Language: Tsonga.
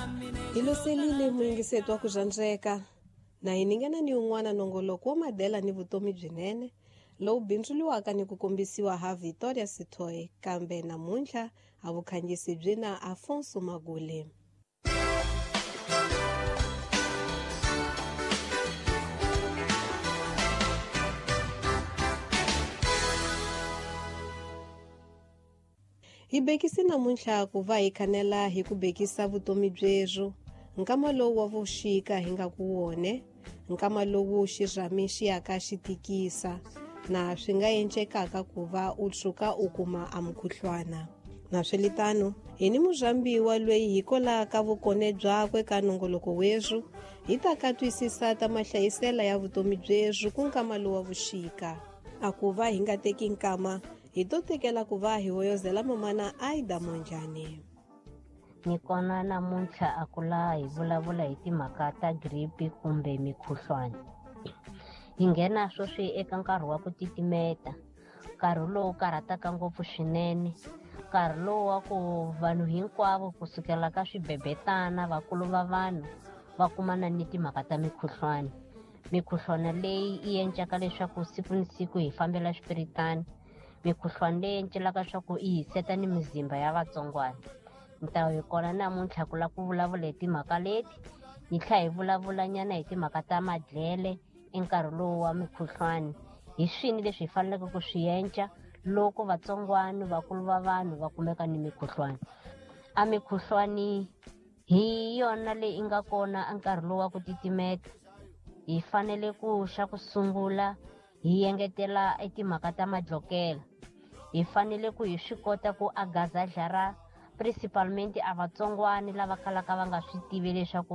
Iloselile muingiseto wa kuzhandzeka na hiningana ni un'wana nongoloko wa madela ni vutomi byinene lowu bindzuliwaka ni ku kombisiwa ha Victoria Sithole, kambe namuntlha a vukhangisi byi na Afonso Magule. Hi bekisi namuntlha ku va hi khanela hi ku bekisa vutomi byeru nkama lowu wa vuxika hi nga ku wone, nkama lowu xirhami xi yaka xi tikisa na swi nga encekaka ku va u tshuka u kuma amukhuhlwana. Na swelitano hi ni muzambiwa lweyi hi kolaka vukone byakwe ka nongoloko weru hi ta ka twisisa ta mahlayisela ya vutomi byeru ku nkama lowu wa vuxika. A ku va hi nga teki nkama hi to tekela ku va hi hoyozela mamana Aida Monjane. Ni kona namuntlha a kula hi vulavula hi timhaka ta gripi kumbe mikhuhlwana. Hi nghena sweswi eka nkarhi wa ku titimeta, nkarhi lowu karhataka ngopfu swinene, nkarhi lowu wa ku vanhu hinkwavo kusukela ka swibebetana vakulu va vanhu va kumana ni timhaka ta mikhuhlwana. Mikhuhlwana leyi yi endlaka leswaku siku ni siku hi fambela xipiritani, mikhuhlwana leyi endlaka leswaku hi hiseta ni mizimba ya vatsongwana. Ni ta hi kona namuntlha ku lava ku vulavula hi timhaka leti, hi tlhela hi vulavula nyana hi timhaka ta madlele enkarhi lowu wa mikhuhlwana. Hi swini leswi hi faneleke ku swi endla loko vatsongwana vakulu va vanhu va kumeka ni mikhuhlwana. A mikhuhlwani hi yona leyi nga kona enkarhi lowu wa ku titimeta. Hi fanele ku xa ku sungula hi engetela timhaka ta madlokela. Hi fanele ku hi swi kota ku agazadla principalmente a vatsongwana lava kalaka va nga swi tivi leswaku